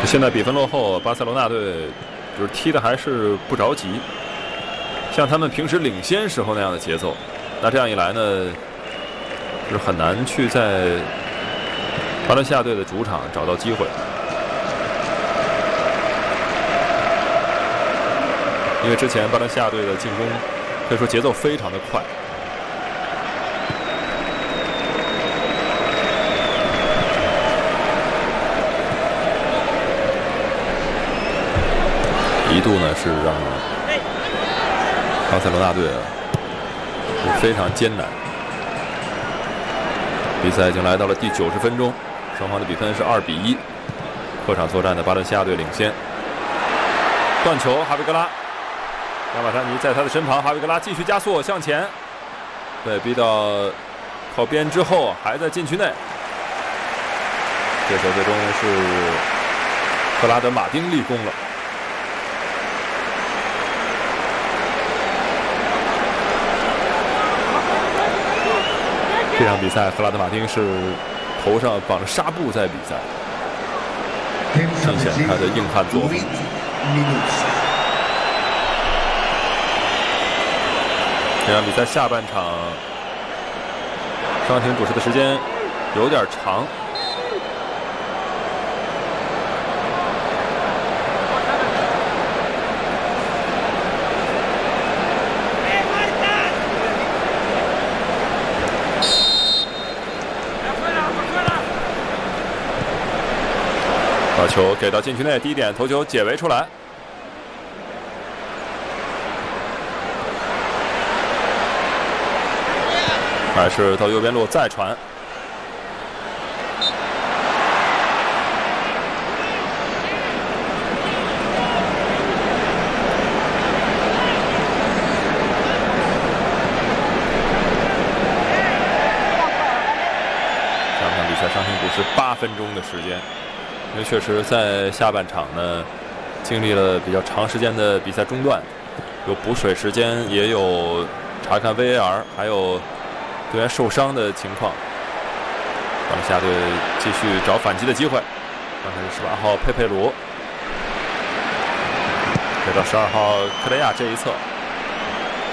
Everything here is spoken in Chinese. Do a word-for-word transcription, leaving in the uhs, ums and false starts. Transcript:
现在比分落后，巴塞罗那队就是踢的还是不着急，像他们平时领先时候那样的节奏。那这样一来呢，就是很难去在巴伦西亚队的主场找到机会，因为之前巴伦西亚队的进攻可以说节奏非常的快。 一度呢是让巴塞罗那队啊是非常艰难。比赛已经来到了第九十分钟，双方的比分是二比一。客场作战的巴伦西亚队领先。断球，哈维格拉，亚马山尼在他的身旁，哈维格拉继续加速向前，对，逼到靠边之后还在禁区内。这球最终是克拉德马丁立功了。 这场比赛，赫拉德马丁是头上绑着纱布在比赛，尽显他的硬汉作风。这场比赛下半场伤停补时的时间有点长。 把球给到禁区内，低点头球解围出来，还是到右边路再传。上场比赛伤停补时八分钟的时间。 因为确实在下半场呢，经历了比较长时间的比赛中断，有补水时间，也有查看 V A R， 还有队员受伤的情况。巴伦西亚队继续找反击的机会。刚才是十八号佩佩罗，给到十二号克雷亚这一侧。